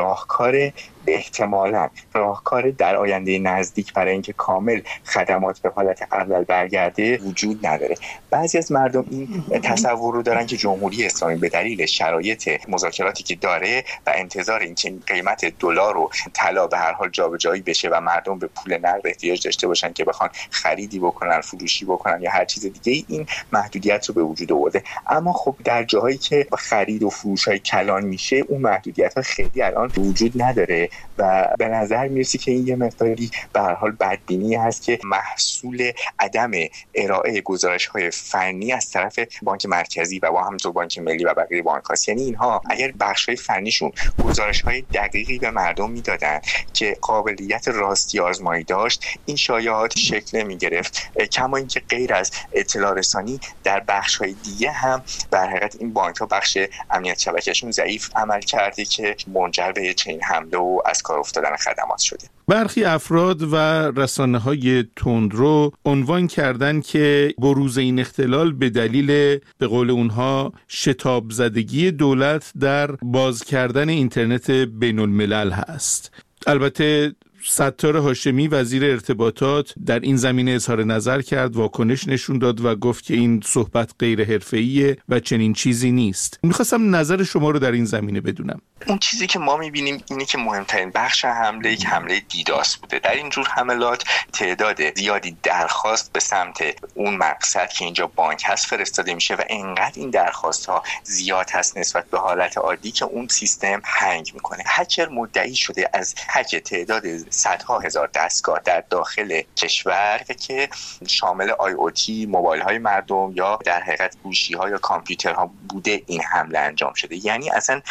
راهکار در آینده نزدیک برای اینکه کامل خدمات به حالت اول برگرده وجود نداره. بعضی از مردم این تصور رو دارن که جمهوری اسلامی به دلیل شرایط مذاکراتی که داره و انتظار اینکه قیمت دلار و طلا به هر حال جابجایی بشه و مردم به پول نقد احتیاج داشته باشن که بخوان خریدی بکنن، فروشی بکنن یا هر چیز دیگه، این محدودیت رو به وجود آورده. اما خب در جاهایی که خرید و فروش‌های کلان میشه، اون محدودیت‌ها خیلی الان وجود نداره و به نظر میرسه که این یه مقداری به هر حال بدبینی هست که محصول عدم ارائه گزارش‌های فنی از طرف بانک مرکزی و با همینطور بانک ملی و بقیه بانک‌هاست. یعنی اینها اگر بخش‌های فنیشون گزارش‌های دقیقی به مردم میدادن که قابلیت راستی آزمایی داشت، این شایعات شکل نمی‌گرفت. کما اینکه غیر از اطلاع رسانی در بخش‌های دیگه هم در حقیقت این بانک‌ها بخش امنیت شبکه‌شون ضعیف عمل کرده که منجر به چنین حمله و از کار افتادن خدمات شده. برخی افراد و رسانه‌های تندرو عنوان کردن که بروز این اختلال به دلیل به قول اونها شتاب زدگی دولت در باز کردن اینترنت بین الملل هست. البته ستار هاشمی وزیر ارتباطات در این زمینه اظهار نظر کرد، واکنش نشون داد و گفت که این صحبت غیر حرفه‌ایه و چنین چیزی نیست. می‌خواستم نظر شما رو در این زمینه بدونم. اون چیزی که ما می‌بینیم اینه که مهمترین بخش حمله یک حمله دیداس بوده. در این جور حملات تعداد زیادی درخواست به سمت اون مقصد که اینجا بانک هست فرستاده میشه و انقدر این درخواست‌ها زیاد هست نسبت به حالت عادی که اون سیستم هنگ می‌کنه. هکر مدعی شده از هک تعداد صدها هزار دستگاه در داخل کشور که شامل IoT، موبایل‌های مردم یا در حقیقت گوشی‌ها یا کامپیوترها بوده این حمله انجام شده. یعنی اصلا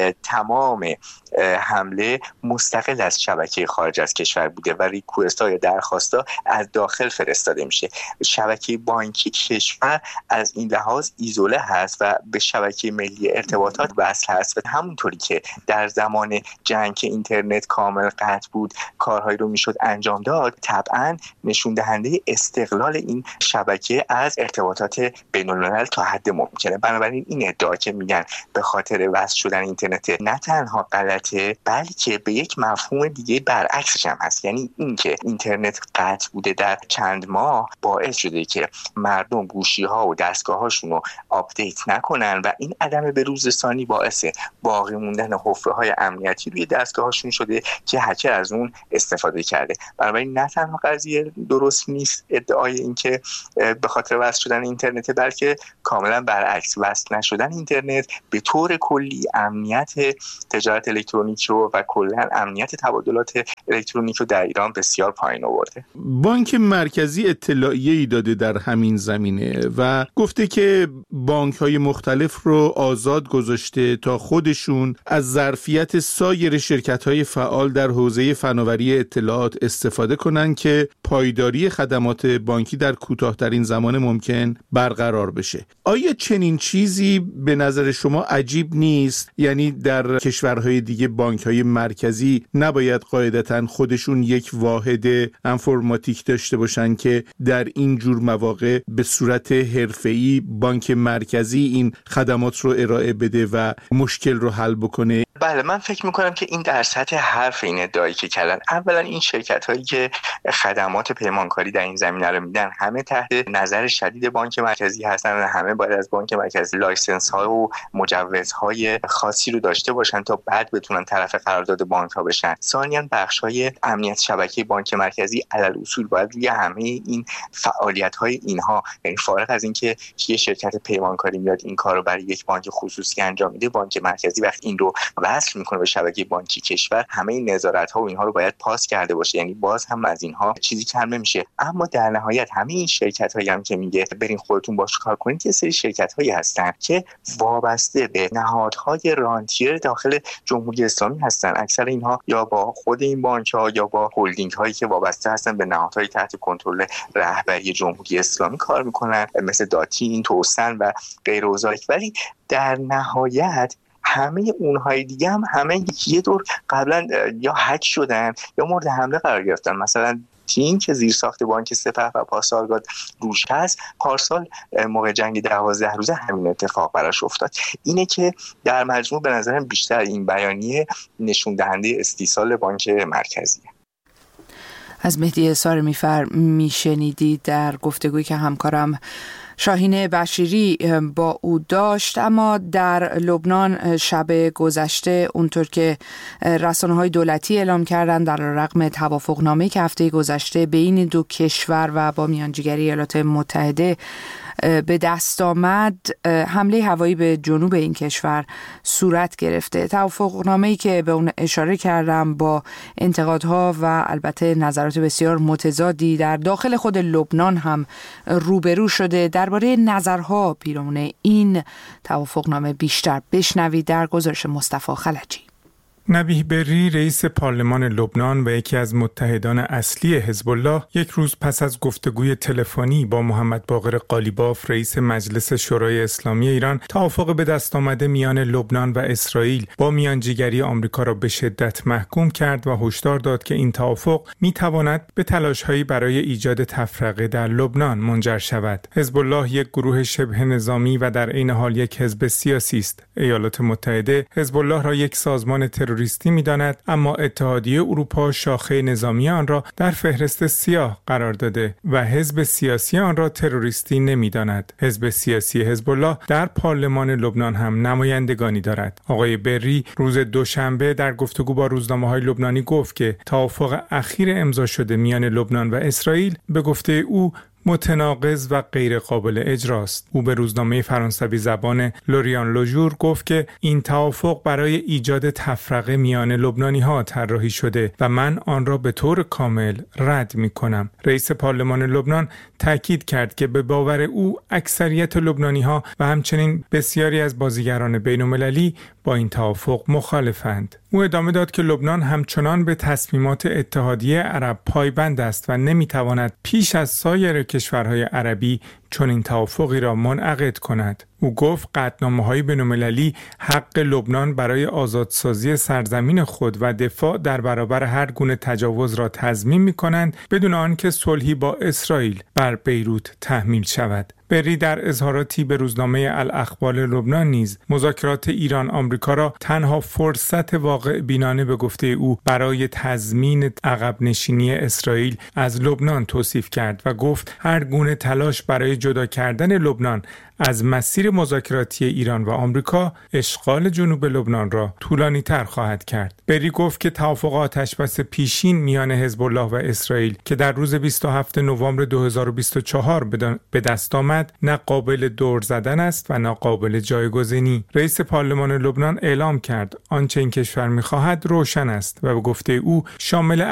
تمام حمله مستقل از شبکه خارج از کشور بوده و ریکوست‌ها یا درخواست‌ها از داخل فرستاده میشه. شبکه بانکی کشور از این لحاظ ایزوله هست و به شبکه ملی ارتباطات وصل هست و همونطوری که در زمان جنگ که اینترنت کامل قطع بود کارهایی رو میشد انجام داد، طبعا نشون دهنده استقلال این شبکه از ارتباطات بین‌الملل تا حد ممکنه. بنابراین این ادعا که میگن به خاطر وصل شدن اینترنت نه تنها غلطه، بلکه به یک مفهوم دیگه برعکسش هم هست. یعنی اینکه اینترنت قطع بوده در چند ماه باعث شده که مردم گوشی‌ها و دستگاه‌هاشون رو آپدیت نکنن و این عدم بروزرسانی باعث باقی موندن حفره‌های امنیتی روی دستگاه‌هاشون شده که هکر از اون استفاده کرده. بنابراین نه تنها قضیه درست نیست ادعای اینکه به خاطر وصل شدن اینترنت، بلکه کاملا برعکس، وصل نشدن اینترنت به طور کلی امنیت تجارت الکترونیک رو و کلا امنیت تبادلات الکترونیک رو در ایران بسیار پایین آورده. بانک مرکزی اطلاعیه‌ای داده در همین زمینه و گفته که بانک‌های مختلف رو آزاد گذاشته تا خودشون از ظرفیت سایر شرکت‌های فعال در حوزه فناوری اطلاعات استفاده کنن که پایداری خدمات بانکی در کوتاه‌ترین زمان ممکن برقرار بشه. آیا چنین چیزی به نظر شما عجیب نیست؟ یعنی در کشورهای دیگه بانک‌های مرکزی نباید قاعدتاً خودشون یک واحد انفرماتیک داشته باشن که در این جور مواقع به صورت حرفه‌ای بانک مرکزی این خدمات رو ارائه بده و مشکل رو حل بکنه؟ بله، من فکر میکنم که این در سطح حرف این ادعایی که کردن. اولا این شرکت هایی که خدمات پیمانکاری در این زمینه رو میدن همه تحت نظر شدید بانک مرکزی هستن و همه باید از بانک مرکزی لایسنس ها و مجوزهای خاصی رو داشته باشن تا بعد بتونن طرف قرارداد بانک ها بشن. ثانیاً بخش های امنیت شبکه بانک مرکزی علل اصول باید روی همه این فعالیت های اینها، یعنی فارغ از اینکه یه شرکت پیمانکاری میاد این کارو برای یک بانک خصوصی انجام میده، بانک مرکزی وقتی این رو وصل میکنه به شبکه بانکی کشور همه این نظارت ها و اینها رو باید پاس کرده باشه، یعنی باز هم از اینها چیزی کم نمیشه. اما در نهایت همه این شرکت هایی هم که میگه برین خودتون باش کار کنید، یه سری شرکت هایی هستن که وابسته به نهادهای رانتیر داخل جمهوری اسلامی هستن. اکثر اینها یا با خود این بانک ها یا با هلدینگ هایی که وابسته هستن به نهادهای تحت کنترل رهبری جمهوری اسلامی کار میکنن، مثل داتین، توسن و غیر اوزایک. ولی در نهایت همه اونهای دیگه هم همه یه دور قبلا یا هک شدن یا مورد حمله قرار گرفتن. مثلا تین که زیر ساخت بانک سپه و پاسارگاد روش هست، پارسال موقع جنگ 12 روزه همین اتفاق براش افتاد. اینه که در مجموع به نظرم بیشتر این بیانیه نشون دهنده استیصال بانک مرکزیه. از مهدی احصار میشنیدید در گفتگویی که همکارم شاهین بشیری با او داشت. اما در لبنان شب گذشته اونطور که رسانه‌های دولتی اعلام کردند، در رغم توافقنامه‌ای که هفته گذشته بین دو کشور و با میانجیگری ایالات متحده به دست آمد، حمله هوایی به جنوب این کشور صورت گرفته. توافقنامه‌ای که به اون اشاره کردم با انتقادها و البته نظرات بسیار متضادی در داخل خود لبنان هم روبرو شده. درباره نظرها پیرامون این توافقنامه بیشتر بشنوید در گزارش مصطفی خلجی. نبیه بری، رئیس پارلمان لبنان و یکی از متحدان اصلی حزب الله، یک روز پس از گفتگوی تلفنی با محمد باقر قالیباف، رئیس مجلس شورای اسلامی ایران، توافق به دست آمده میان لبنان و اسرائیل با میانجیگری آمریکا را به شدت محکوم کرد و هشدار داد که این توافق میتواند به تلاش‌هایی برای ایجاد تفرقه در لبنان منجر شود. حزب الله یک گروه شبه نظامی و در عین حال یک حزب سیاسی است. ایالات متحده حزب الله را یک سازمان تروریستی می‌داند، اما اتحادیه اروپا شاخه نظامی آن را در فهرست سیاه قرار داده و حزب سیاسی آن را تروریستی نمی‌داند. حزب سیاسی حزب الله در پارلمان لبنان هم نمایندگانی دارد. آقای بری روز دوشنبه در گفتگو با روزنامه‌های لبنانی گفت که توافق اخیر امضا شده میان لبنان و اسرائیل به گفته او متناقض و غیر قابل اجراست. او به روزنامه فرانسوی زبان لوریان لوژور گفت که این توافق برای ایجاد تفرقه میان لبنانی‌ها طراحی شده و من آن را به طور کامل رد می‌کنم. رئیس پارلمان لبنان تاکید کرد که به باور او اکثریت لبنانی‌ها و همچنین بسیاری از بازیگران بین‌المللی با این توافق مخالفند. او ادامه داد که لبنان همچنان به تصمیمات اتحادیه عرب پایبند است و نمی‌تواند پیش از سایر کشورهای عربی چنین توافقی را منعقد کند. او گفت قطعنامه‌های بین‌المللی حق لبنان برای آزادسازی سرزمین خود و دفاع در برابر هر گونه تجاوز را تضمین می‌کنند بدون آنکه صلحی با اسرائیل بر بیروت تحمیل شود. بری در اظهاراتی به روزنامه الاخبار لبنان نیز مذاکرات ایران آمریکا را تنها فرصت واقع بینانه به گفته او برای تضمین عقب نشینی اسرائیل از لبنان توصیف کرد و گفت هر گونه تلاش برای جدا کردن لبنان از مسیر مذاکراتی ایران و آمریکا اشغال جنوب لبنان را طولانی‌تر خواهد کرد. بری گفت که توافق آتشبس پیشین میان حزب الله و اسرائیل که در روز 27 نوامبر 2024 به دست آمد نه قابل دور زدن است و نه قابل جایگزینی. رئیس پارلمان لبنان اعلام کرد آنچه این کشور می‌خواهد روشن است و به گفته او شامل